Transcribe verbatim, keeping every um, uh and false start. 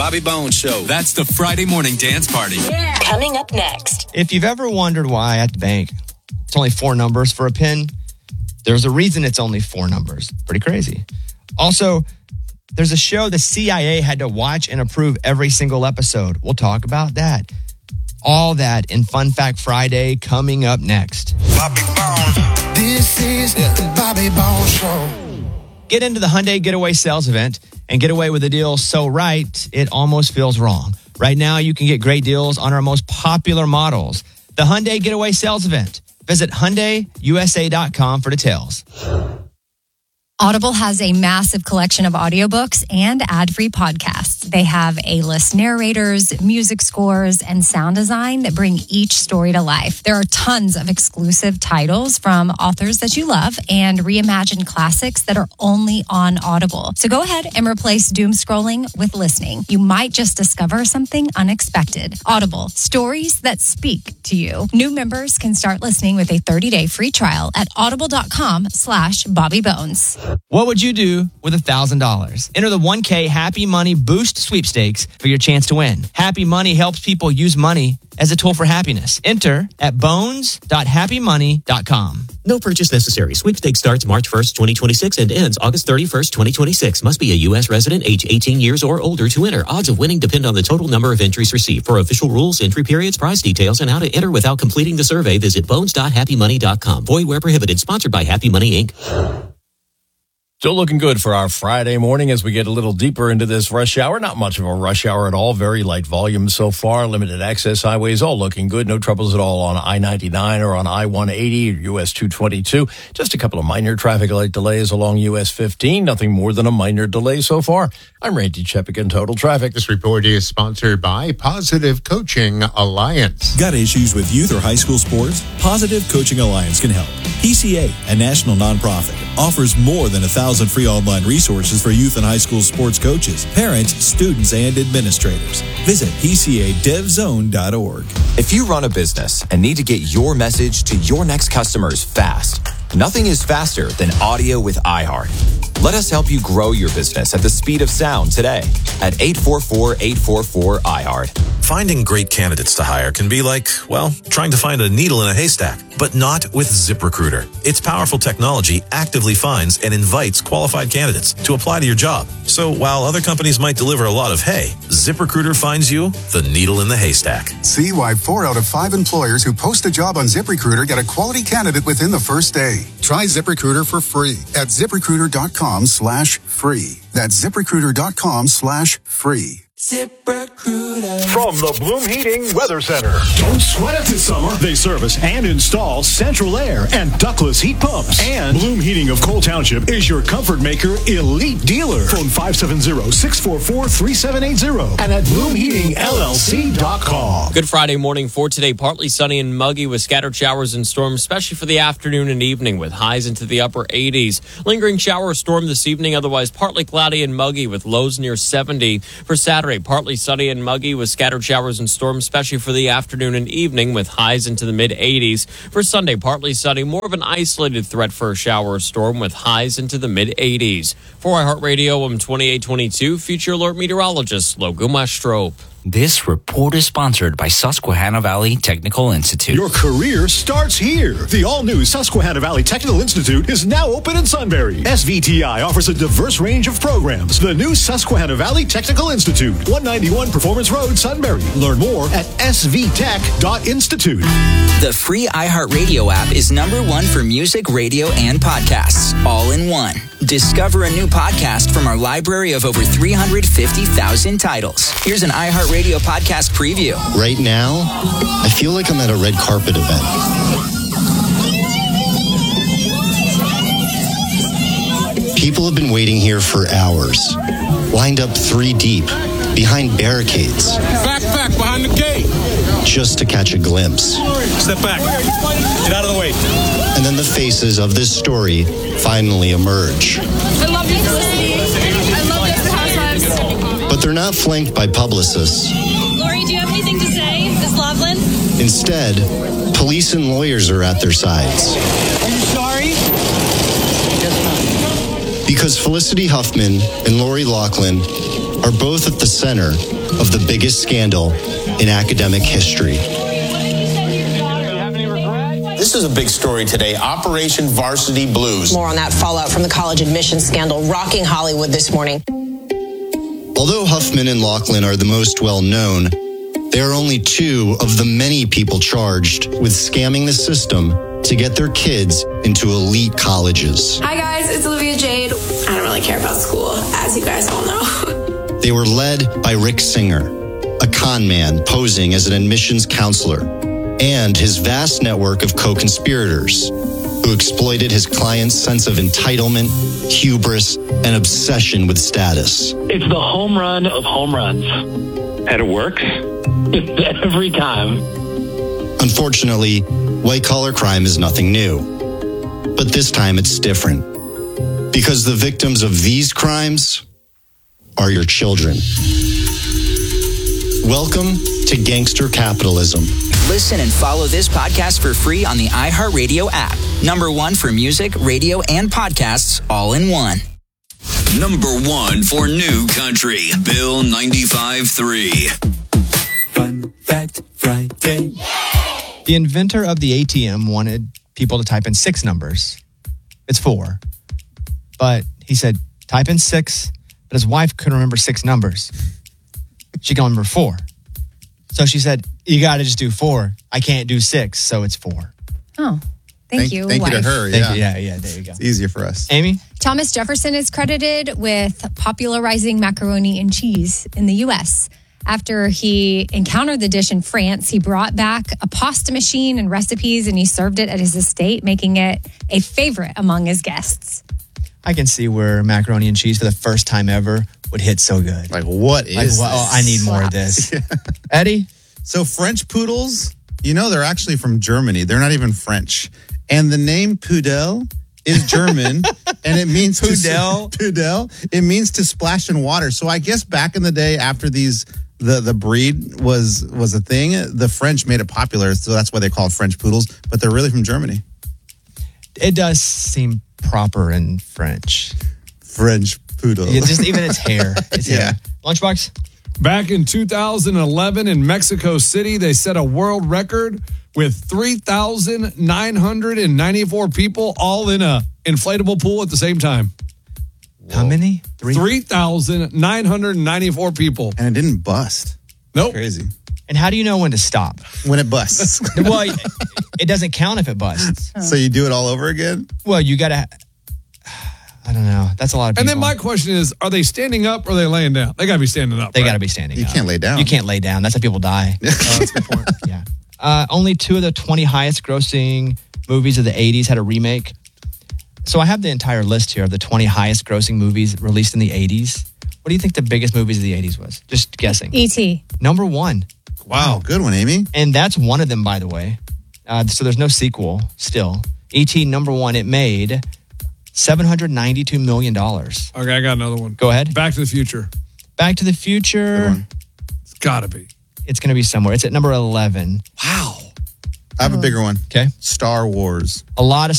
Bobby Bones Show. That's the Friday morning dance party. Yeah. Coming up next. If you've ever wondered why at the bank it's only four numbers for a PIN, there's a reason it's only four numbers. Pretty crazy. Also, there's a show the C I A had to watch and approve every single episode. We'll talk about that. All that in Fun Fact Friday coming up next. Bobby Bones. This is the Bobby Bones Show. Get into the Hyundai Getaway sales event and get away with a deal so right, it almost feels wrong. Right now, you can get great deals on our most popular models. The Hyundai Getaway sales event. Visit Hyundai U S A dot com for details. Audible has a massive collection of audiobooks and ad-free podcasts. They have A-list narrators, music scores, and sound design that bring each story to life. There are tons of exclusive titles from authors that you love and reimagined classics that are only on Audible. So go ahead and replace doom scrolling with listening. You might just discover something unexpected. Audible, stories that speak to you. New members can start listening with a thirty-day free trial at audible.com slash Bobby Bones. What would you do with one thousand dollars? Enter the one K Happy Money Boost Sweepstakes for your chance to win. Happy Money helps people use money as a tool for happiness. Enter at bones dot happy money dot com. No purchase necessary. Sweepstakes starts March first, twenty twenty-six and ends August thirty-first, twenty twenty-six. Must be a U S resident, age eighteen years or older to enter. Odds of winning depend on the total number of entries received. For official rules, entry periods, prize details, and how to enter without completing the survey, visit bones dot happy money dot com. Void where prohibited. Sponsored by Happy Money, Incorporated. Still looking good for our Friday morning as we get a little deeper into this rush hour. Not much of a rush hour at all. Very light volume so far. Limited access highways all looking good. No troubles at all on I ninety-nine or on I one eighty or U S two twenty-two. Just a couple of minor traffic light delays along U S fifteen. Nothing more than a minor delay so far. I'm Randy Chepik in Total Traffic. This report is sponsored by Positive Coaching Alliance. Got issues with youth or high school sports? Positive Coaching Alliance can help. P C A, a national nonprofit, offers more than a thousand free online resources for youth and high school sports coaches, parents, students, and administrators. Visit P C A dev zone dot org. If you run a business and need to get your message to your next customers fast, nothing is faster than audio with iHeart. Let us help you grow your business at the speed of sound today at eight four four, eight four four, iHeart. Finding great candidates to hire can be like, well, trying to find a needle in a haystack, but not with ZipRecruiter. Its powerful technology actively finds and invites qualified candidates to apply to your job. So while other companies might deliver a lot of hay, ZipRecruiter finds you the needle in the haystack. See why four out of five employers who post a job on ZipRecruiter get a quality candidate within the first day. Try ZipRecruiter for free at ZipRecruiter.com slash free. That's ZipRecruiter.com slash free. ZipRecruiter. From the Bloom Heating Weather Center. Don't sweat it this summer. They service and install central air and ductless heat pumps. And Bloom Heating of Cole Township is your comfort maker elite dealer. Phone five seven zero, six four four, three seven eight zero and at bloom heating L L C dot com. Good Friday morning for today. Partly sunny and muggy with scattered showers and storms, especially for the afternoon and evening with highs into the upper eighties. Lingering shower or storm this evening, otherwise partly cloudy and muggy with lows near seventy. For Saturday, partly sunny and muggy with scattered showers and storms, especially for the afternoon and evening with highs into the mid eighties. For Sunday, partly sunny, more of an isolated threat for a shower or storm with highs into the mid eighties. For iHeartRadio, I'm twenty-eight twenty-two Future Alert Meteorologist Logan Mastrop. This report is sponsored by Susquehanna Valley Technical Institute. Your career starts here. The all-new Susquehanna Valley Technical Institute is now open in Sunbury. S V T I offers a diverse range of programs. The new Susquehanna Valley Technical Institute, one ninety-one Performance Road, Sunbury. Learn more at s v tech dot institute. The free iHeartRadio app is number one for music, radio, and podcasts, all in one. Discover a new podcast from our library of over three hundred fifty thousand titles. Here's an iHeartRadio podcast preview. Right now, I feel like I'm at a red carpet event. People have been waiting here for hours, lined up three deep, behind barricades. Back, back, behind the gate. Just to catch a glimpse. Step back. Get out of the way. And then the faces of this story finally emerge. I love you, Felicity. I love Desperate Housewives. But they're not flanked by publicists. Lori, do you have anything to say? Miss Loveland? Instead, police and lawyers are at their sides. Are you sorry? Because Felicity Huffman and Lori Loughlin are both at the center of the biggest scandal in academic history. This is a big story today, Operation Varsity Blues. More on that fallout from the college admissions scandal rocking Hollywood this morning. Although Huffman and Laughlin are the most well-known, they are only two of the many people charged with scamming the system to get their kids into elite colleges. Hi guys, it's Olivia Jade. I don't really care about school, as you guys all know. They were led by Rick Singer, a con man posing as an admissions counselor, and his vast network of co-conspirators who exploited his client's sense of entitlement, hubris, and obsession with status. It's the home run of home runs. And it works every time. Unfortunately, white-collar crime is nothing new. But this time it's different. Because the victims of these crimes are your children. Welcome to Gangster Capitalism. Listen and follow this podcast for free on the iHeartRadio app. Number one for music, radio, and podcasts all in one. Number one for New Country, Bill ninety-five three. Fun Fact Friday. The inventor of the A T M wanted people to type in six numbers. It's four. But he said, type in six, but his wife couldn't remember six numbers. She can remember four. So she said, you got to just do four. I can't do six, so it's four. Oh, thank, thank you. Thank wife. you to her. Thank Yeah. you. Yeah, yeah, there you go. It's easier for us. Amy? Thomas Jefferson is credited with popularizing macaroni and cheese in the U S. After he encountered the dish in France, he brought back a pasta machine and recipes, and he served it at his estate, making it a favorite among his guests. I can see where macaroni and cheese for the first time ever would hit so good. Like, what is like, this? well, I need more of this. Eddie? So French poodles, you know, they're actually from Germany. They're not even French. And the name Pudel is German, and it means Pudel? To, Pudel. It means to splash in water. So I guess back in the day, after these, the the breed was was a thing, the French made it popular. So that's why they call it French poodles. But they're really from Germany. It does seem proper in French. French poodle. It's just even its hair. Its Yeah. hair. Lunchbox? Back in two thousand eleven in Mexico City, they set a world record with three thousand nine hundred ninety-four people all in a inflatable pool at the same time. How many? three thousand nine hundred ninety-four people. And it didn't bust. Nope. Crazy. And how do you know when to stop? When it busts. Well, it doesn't count if it busts. So you do it all over again? Well, you got to... I don't know. That's a lot of people. And then my question is, are they standing up or are they laying down? They got to be standing up. They right? got to be standing You up. can't lay down. You can't lay down. That's how people die. Oh, that's a good point. Yeah. Uh, only two of the twenty highest grossing movies of the eighties had a remake. So I have the entire list here of the twenty highest grossing movies released in the eighties. What do you think the biggest movies of the eighties was? Just guessing. E T Number one. Wow, good one, Amy. And that's one of them, by the way. Uh, so there's no sequel still. E T number one, it made seven hundred ninety-two million dollars. Okay, I got another one. Go ahead. Back to the Future. Back to the Future. It's got to be. It's going to be somewhere. It's at number eleven. Wow. I have a bigger one. Okay. Star Wars. A lot of